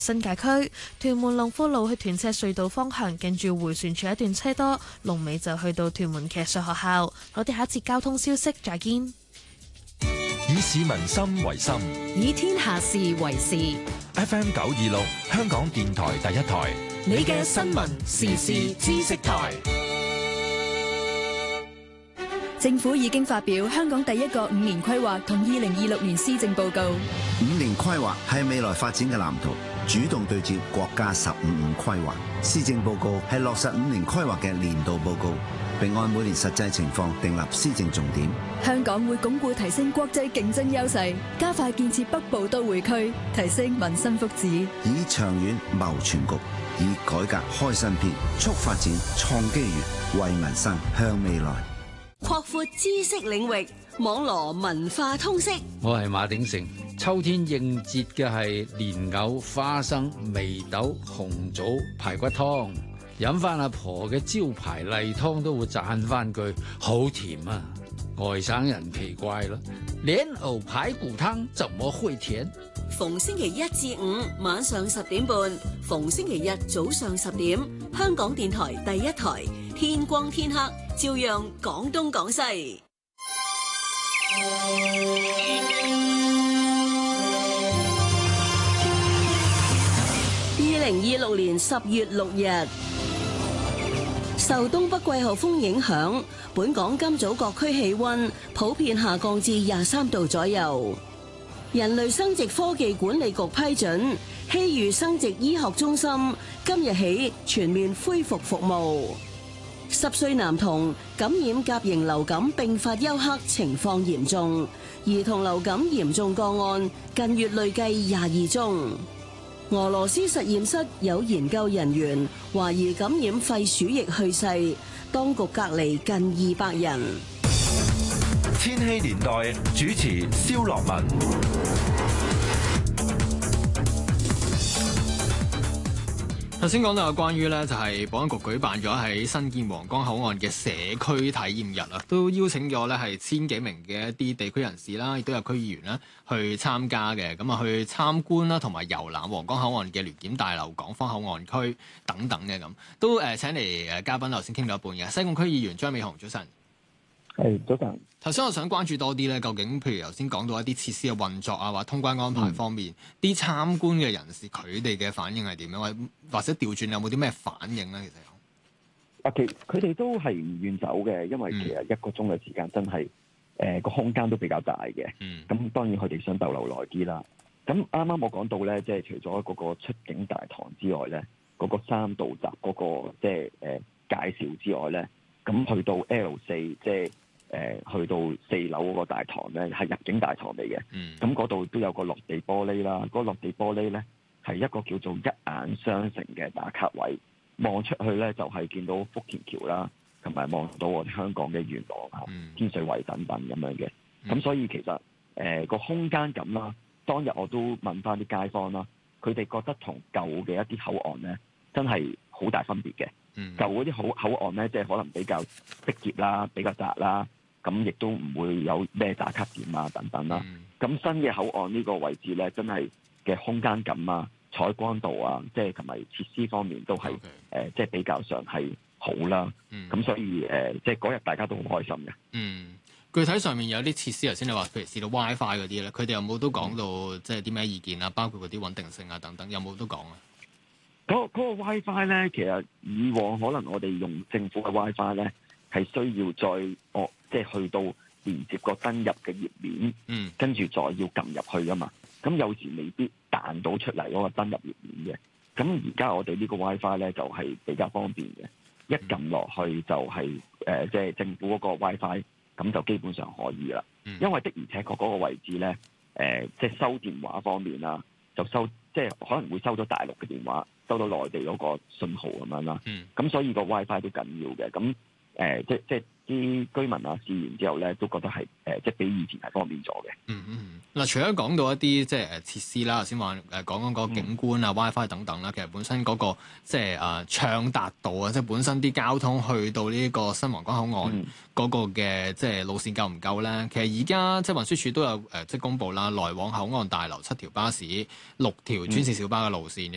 新界區屯門龍富路去屯赤隧道方向，近住迴旋處一段車多，龍尾就去到屯門騎術學校。我哋下一節交通消息再見。 以市民心為心， 以天下事為事。 FM 926，香港電台第一台， 你嘅新聞時事知識台。 政府已經發表香港第一個5年規劃同2026年施政報告。 5年規劃係未來發展嘅藍圖，主動對接國家15規劃。施政報告係落實5年規劃嘅年度報告，並按每年實際情況訂立施政重點。 香港會鞏固提升國際競爭優勢，加快建設北部都會區，提升民生福祉。 以長遠謀全局，以改革開新篇，促發展創機遇，為民生向未來擴闊知識領域，網羅文化通識。 我係馬鼎盛。秋天應節嘅係蓮藕、花生、眉豆、紅棗排骨湯，飲翻阿婆嘅招牌例湯都會讚翻句好甜啊！外省人奇怪咯，蓮藕排骨湯怎麼會甜？ 逢星期一至五晚上10點半，逢星期日早上10點，香港電台第一台，天光天黑照樣講東講西。2026年10月6日，受東北季候風影響，本港今早各區氣溫普遍下降至23度左右。人類生殖科技管理局批准，希預生殖醫學中心今日起全面恢復服務。10歲男童感染甲型流感並發休克，情況嚴重。兒童流感嚴重個案近月累計22宗。俄羅斯實驗室有研究人員懷疑感染肺鼠疫去世，當局隔離近200人。 千禧年代主持蕭樂文。 頭先講到有關於咧，就係保安局舉辦咗喺新建皇崗口岸嘅社區體驗日啊，都邀請咗咧係1000幾名嘅一啲地區人士啦，亦都有區議員啦去參加嘅，咁啊去參觀啦，同埋遊覽皇崗口岸嘅聯檢大樓、港方口岸區等等嘅咁，都請嚟嘉賓頭先傾到一半嘅西貢區議員張美雄，早晨。 係早晨。 頭先我想關注多啲咧，究竟譬如頭先講到一啲設施嘅運作啊，或通關安排方面，啲參觀嘅人士佢哋嘅反應係點樣，或者調轉有冇啲咩反應咧？其實佢哋都係唔願走嘅，因為其實1個鐘嘅時間真係個空間都比較大嘅。咁當然佢哋想逗留耐啲啦。咁啱啱我講到咧，即係除咗嗰個出境大堂之外咧，嗰個3道閘嗰個即係介紹之外咧，咁去到 L4 即係。去到4樓嗰個大堂咧，係入境大堂嚟嘅。咁嗰度都有個落地玻璃啦。嗰個落地玻璃咧係一個叫做一眼雙城嘅打卡位，望出去咧就係見到福田橋啦，同埋望到我哋香港嘅元朗、天水圍等等咁樣嘅。咁所以其實個空間感啦，當日我都問翻啲街坊啦，佢哋覺得同舊嘅一啲口岸咧真係好大分別嘅。舊嗰啲口岸咧，即係可能比較逼仄啦，比較窄啦。咁亦都唔會有咩打卡點啊等等啦。咁新嘅口岸呢個位置咧，真係嘅空間感啊、採光度啊，即係同埋設施方面都係即係比較上係好啦。咁所以即係嗰日大家都好開心嘅。 具體上面有啲設施，頭先你話譬如試到 WiFi 嗰啲咧，佢哋有冇都講到即係啲咩意見啊？包括嗰啲穩定性啊等等，有冇都講啊？ 嗰個 WiFi 咧，其實以往可能我哋用政府嘅 WiFi 咧，係需要再即係去到連接個登入嘅頁面，跟住再要撳入去噶嘛。咁有時未必彈到出嚟嗰個登入頁面嘅。咁而家我哋呢個 WiFi 咧就係比較方便嘅，一撳落去就係即係政府嗰個 WiFi，咁就基本上可以啦。因為的而且確嗰個位置咧，即係收電話方面啦，就即係可能會收咗大陸嘅電話，收到內地嗰個信號咁樣啦。咁所以個 WiFi 都緊要嘅。咁即係啲居民啊試完之後咧，都覺得係即係比以前係方便咗嘅。 嗱，除咗講到一啲即係設施啦，頭先話講緊嗰個景觀啊、WiFi 等等啦，其實本身嗰個即係暢達度啊，即係本身啲交通去到呢個新皇崗口岸嗰個嘅即係路線夠唔夠咧？其實而家即係運輸署都有即係公佈啦，來往口岸大樓7條巴士、6條專線小巴嘅路線，亦